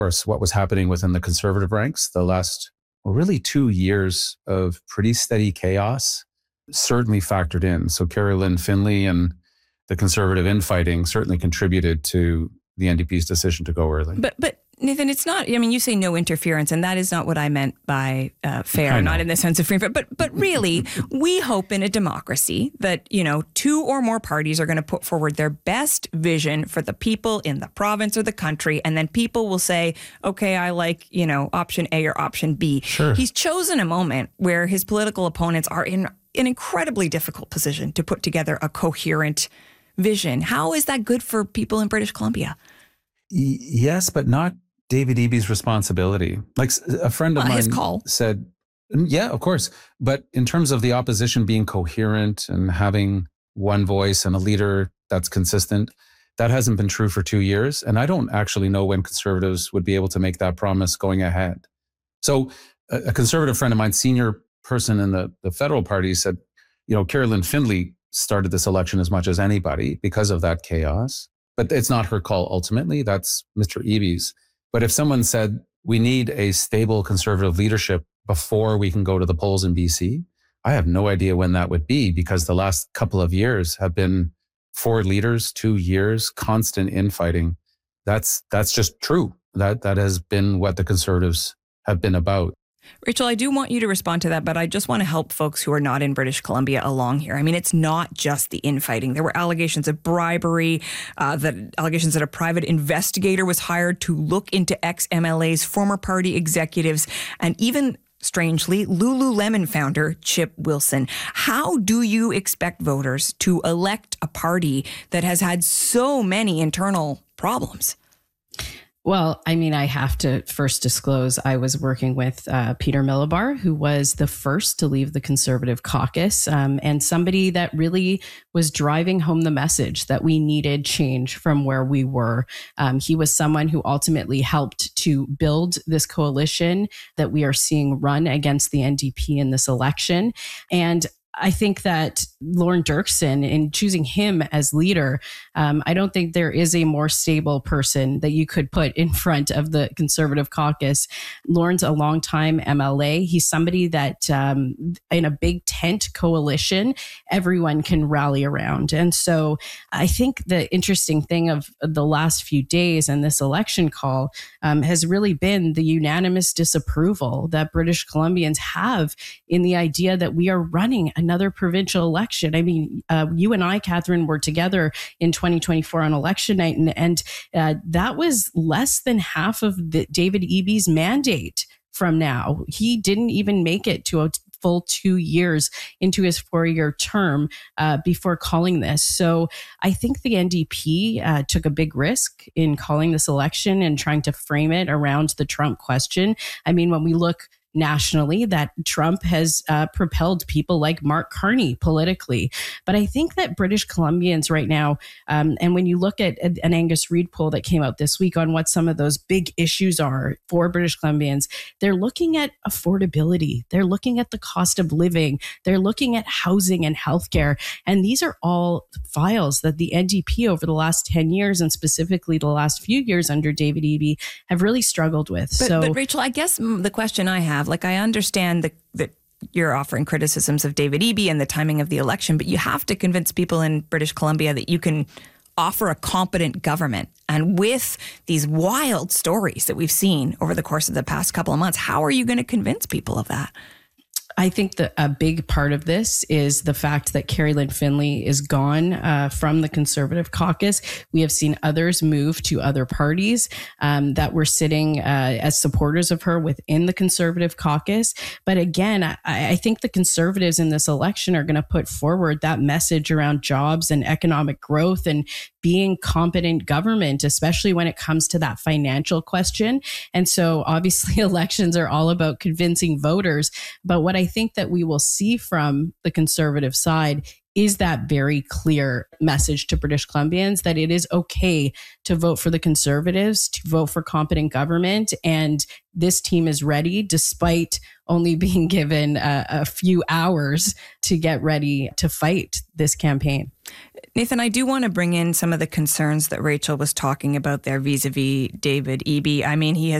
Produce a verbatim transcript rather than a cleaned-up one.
course, what was happening within the Conservative ranks the last, well, really two years of pretty steady chaos certainly factored in. So Kerry Lynn Finley and the Conservative infighting certainly contributed to the N D P's decision to go early. But, but Nathan, it's not, I mean, you say no interference, and that is not what I meant by uh, fair, not in the sense of free, but, but really, we hope in a democracy that, you know, two or more parties are going to put forward their best vision for the people in the province or the country, and then people will say, okay, I like, you know, option A or option B. Sure. He's chosen a moment where his political opponents are in an incredibly difficult position to put together a coherent vision. How is that good for people in British Columbia? Y- yes, but not David Eby's responsibility. Like a friend of well, mine his call. said, yeah, of course. But in terms of the opposition being coherent and having one voice and a leader that's consistent, that hasn't been true for two years. And I don't actually know when Conservatives would be able to make that promise going ahead. So a, a Conservative friend of mine, senior person in the, the federal party, said, you know, Kerry Lynn Finley started this election as much as anybody because of that chaos. But it's not her call ultimately. That's Mister Eby's. But if someone said, we need a stable Conservative leadership before we can go to the polls in B C, I have no idea when that would be, because the last couple of years have been four leaders, two years, constant infighting. That's that's just true. That that has been what the Conservatives have been about. Rachel, I do want you to respond to that, but I just want to help folks who are not in British Columbia along here. I mean, it's not just the infighting. There were allegations of bribery, uh, that allegations that a private investigator was hired to look into ex-M L As, former party executives, and even, strangely, Lululemon founder Chip Wilson. How do you expect voters to elect a party that has had so many internal problems? Well, I mean, I have to first disclose I was working with uh, Peter Millibar, who was the first to leave the Conservative caucus, um, and somebody that really was driving home the message that we needed change from where we were. Um, he was someone who ultimately helped to build this coalition that we are seeing run against the N D P in this election. And I think that Lorne Dirksen, in choosing him as leader, um, I don't think there is a more stable person that you could put in front of the Conservative caucus. Lorne's a longtime M L A. He's somebody that um, in a big tent coalition, everyone can rally around. And so I think the interesting thing of the last few days and this election call um, has really been the unanimous disapproval that British Columbians have in the idea that we are running another provincial election. I mean, uh, you and I, Catherine, were together in twenty twenty-four on election night, and, and uh, that was less than half of the, David Eby's mandate from now. He didn't even make it to a full two years into his four-year term uh, before calling this. So I think the N D P uh, took a big risk in calling this election and trying to frame it around the Trump question. I mean, when we look nationally, that Trump has uh, propelled people like Mark Carney politically. But I think that British Columbians right now, um, and when you look at an Angus Reid poll that came out this week on what some of those big issues are for British Columbians, they're looking at affordability. They're looking at the cost of living. They're looking at housing and healthcare. And these are all files that the N D P over the last ten years, and specifically the last few years under David Eby, have really struggled with. But, so, but Rachel, I guess the question I have, like, I understand that that you're offering criticisms of David Eby and the timing of the election, but you have to convince people in British Columbia that you can offer a competent government. And with these wild stories that we've seen over the course of the past couple of months, how are you going to convince people of that? I think that a big part of this is the fact that Kerry Lynn Finley is gone uh, from the Conservative caucus. We have seen others move to other parties um, that were sitting uh, as supporters of her within the Conservative caucus. But again, I, I think the Conservatives in this election are going to put forward that message around jobs and economic growth and being competent government, especially when it comes to that financial question. And so obviously elections are all about convincing voters. But what I think that we will see from the Conservative side is that very clear message to British Columbians that it is okay to vote for the Conservatives, to vote for competent government. And this team is ready, despite only being given a, a few hours to get ready to fight this campaign. Nathan, I do want to bring in some of the concerns that Rachel was talking about there vis-a-vis David Eby. I mean, he has